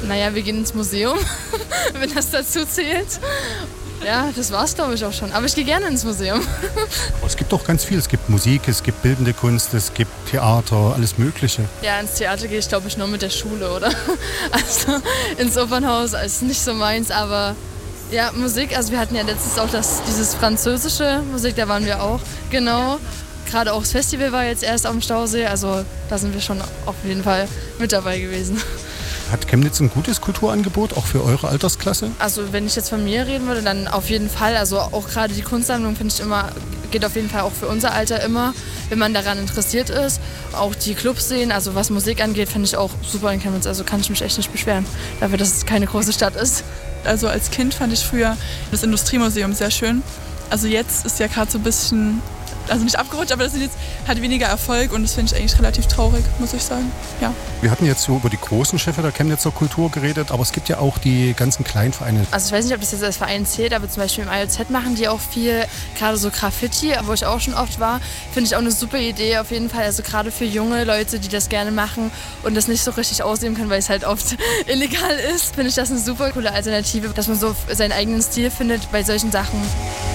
Naja, wir gehen ins Museum, wenn das dazu zählt. Ja, das war's, glaube ich, auch schon. Aber ich gehe gerne ins Museum. Es gibt doch ganz viel. Es gibt Musik, es gibt bildende Kunst, es gibt Theater, alles Mögliche. Ja, ins Theater gehe ich, glaube ich, nur mit der Schule, oder? Also ins Opernhaus ist nicht so meins, aber ja, Musik. Also wir hatten ja letztens auch dieses französische Musik, da waren wir auch. Genau. Gerade auch das Festival war jetzt erst am Stausee, also da sind wir schon auf jeden Fall mit dabei gewesen. Hat Chemnitz ein gutes Kulturangebot, auch für eure Altersklasse? Also wenn ich jetzt von mir reden würde, dann auf jeden Fall. Also auch gerade die Kunstsammlung finde ich immer, geht auf jeden Fall auch für unser Alter immer, wenn man daran interessiert ist. Auch die Clubs sehen, also was Musik angeht, finde ich auch super in Chemnitz. Also kann ich mich echt nicht beschweren, dafür, dass es keine große Stadt ist. Also als Kind fand ich früher das Industriemuseum sehr schön. Also jetzt ist ja gerade so ein bisschen, also nicht abgerutscht, aber hat weniger Erfolg und das finde ich eigentlich relativ traurig, muss ich sagen. Ja. Wir hatten jetzt so über die großen Schiffe der Chemnitzer Kultur geredet, aber es gibt ja auch die ganzen kleinen Vereine. Also ich weiß nicht, ob das jetzt als Verein zählt, aber zum Beispiel im IOZ machen die auch viel, gerade so Graffiti, wo ich auch schon oft war, finde ich auch eine super Idee auf jeden Fall. Also gerade für junge Leute, die das gerne machen und das nicht so richtig ausleben können, weil es halt oft illegal ist, finde ich das eine super coole Alternative, dass man so seinen eigenen Stil findet bei solchen Sachen.